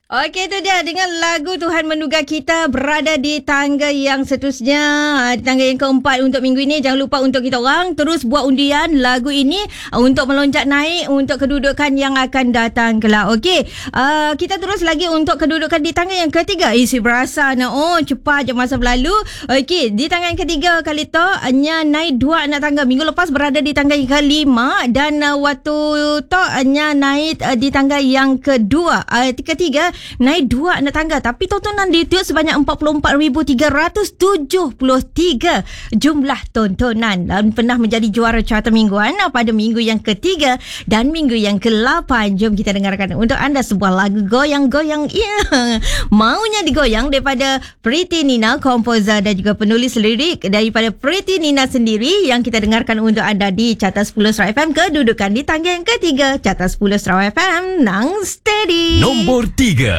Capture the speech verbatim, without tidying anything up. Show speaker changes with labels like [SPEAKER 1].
[SPEAKER 1] Okey, tu dia dengan lagu Tuhan Menduga kita berada di tangga yang seterusnya, di tangga yang keempat untuk minggu ini. Jangan lupa untuk kita orang terus buat undian lagu ini untuk melonjak naik untuk kedudukan yang akan datang kelak. Okey, uh, kita terus lagi untuk kedudukan di tangga yang ketiga. Isi berasa nak oh cepat je masa berlalu. Okey, di tangga yang ketiga kali tu hanya naik dua anak tangga. Minggu lepas berada di tangga yang kelima dan uh, waktu tu hanya naik uh, di tangga yang kedua. Uh, ketiga naik dua anak tangga, tapi tontonan di YouTube sebanyak empat puluh empat ribu tiga ratus tujuh puluh tiga jumlah tontonan dan pernah menjadi juara carta mingguan pada minggu yang ketiga dan minggu yang ke-lapan. Jom kita dengarkan untuk anda sebuah lagu goyang-goyang yeah. Maunya Digoyang daripada Pretty Nina, komposer dan juga penulis lirik daripada Pretty Nina sendiri, yang kita dengarkan untuk anda di Carta sepuluh Sarawak F M, kedudukan di tangga yang ketiga. Carta sepuluh Sarawak F M, nang steady.
[SPEAKER 2] Nombor tiga.